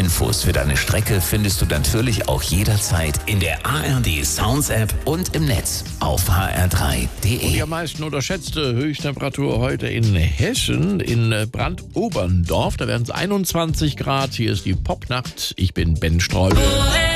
Infos für deine Strecke findest du natürlich auch jederzeit in der ARD Sounds App und im Netz auf hr3.de. Die am meisten unterschätzte Höchsttemperatur heute in Hessen, in Brandoberndorf. Da werden es 21 Grad. Hier ist die Popnacht. Ich bin Ben Stroll.